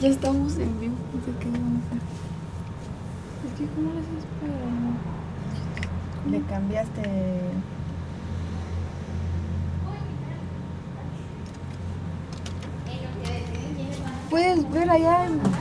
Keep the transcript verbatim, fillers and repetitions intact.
Ya estamos en vivo. No sé qué vamos a hacer. Es que, ¿cómo le haces para.? Le cambiaste. Puedes ver allá en